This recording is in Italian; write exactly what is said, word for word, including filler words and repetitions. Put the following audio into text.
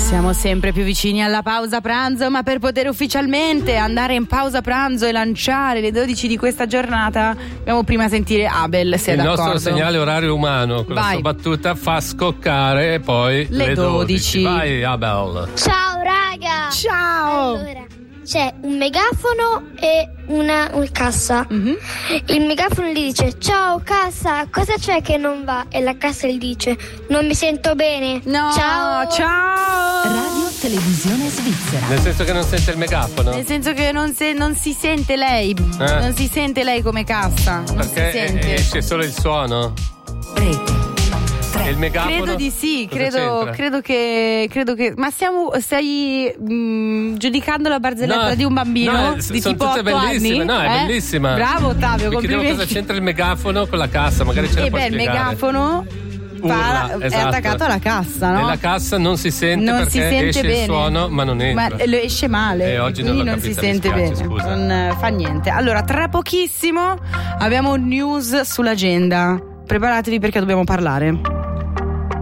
Siamo sempre più vicini alla pausa pranzo, ma per poter ufficialmente andare in pausa pranzo e lanciare le dodici di questa giornata dobbiamo prima sentire Abel, se è il d'accordo. Il nostro segnale orario umano con Vai. la sua battuta fa scoccare e poi le, le dodici. dodici. Vai Abel. Ciao raga. Ciao. Allora, c'è un megafono e una un cassa. Mm-hmm. Il megafono gli dice: ciao cassa, cosa c'è che non va? E la cassa gli dice: non mi sento bene. No, ciao. ciao. Radio Televisione Svizzera. Nel senso che non sente il megafono? Nel senso che non, se, non si sente lei, Eh? non si sente lei come cassa, non Perché si sente. esce solo il suono? Rete. E il megafono? Credo di sì, Cosa credo, c'entra? credo che credo che ma stiamo stai mh, giudicando la barzelletta No, di un bambino no, di sono tipo tutte otto bellissime, anni? no, è Eh? bellissima. Bravo Ottavio, Mi chiedevo complimenti. cosa c'entra il megafono con la cassa, magari ce la E puoi beh, il spiegare. megafono Urla, fa- è esatto. attaccato alla cassa, no? Nella cassa non si sente non perché si sente esce bene. il suono ma non entra. Ma lo esce male, E oggi non quindi l'ho non si capita, mi sente spiace, bene. scusa. Non eh, fa niente. Allora, tra pochissimo abbiamo news sull'agenda. Preparatevi perché dobbiamo parlare.